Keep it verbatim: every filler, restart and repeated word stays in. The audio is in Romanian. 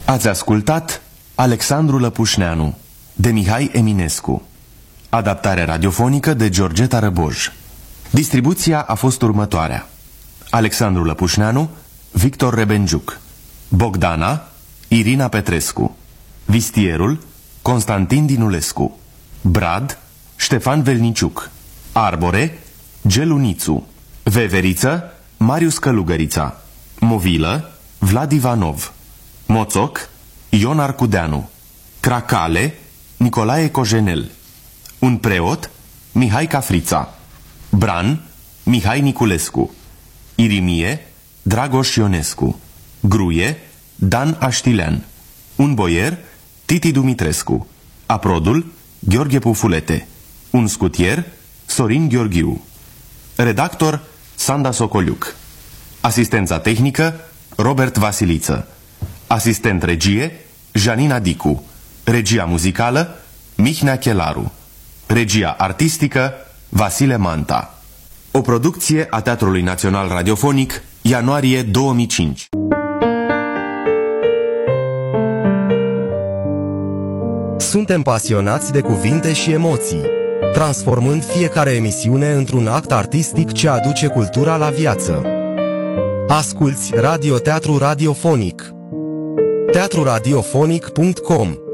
Ați ascultat Alexandru Lăpușneanu de Mihai Eminescu. Adaptare radiofonică de Georgeta Răboj. Distribuția a fost următoarea: Alexandru Lăpușneanu, Victor Rebenjuc, Bogdana, Irina Petrescu, Vistierul, Constantin Dinulescu, Brad, Ștefan Velniciuc, Arbore, Gelunițu, Veveriță, Marius Călugărița, Movilă, Vlad Ivanov, Moțoc, Ion Arcudeanu, Cracale, Nicolae Cojenel, un preot, Mihai Cafrița, Bran, Mihai Niculescu, Irimie, Dragoș Ionescu, Gruie, Dan Aștilean, un boier, Titi Dumitrescu, aprodul, Gheorghe Pufulete, un scutier, Sorin Gheorghiu, redactor, Sanda Socoliuc, asistența tehnică, Robert Vasiliță, asistent regie, Janina Dicu, regia muzicală, Mihnea Chelaru, regia artistică, Vasile Manta. O producție a Teatrului Național Radiofonic, ianuarie două mii cinci. Suntem pasionați de cuvinte și emoții, transformând fiecare emisiune într-un act artistic ce aduce cultura la viață. Asculți Radioteatru Radiofonic. teatru radiofonic punct com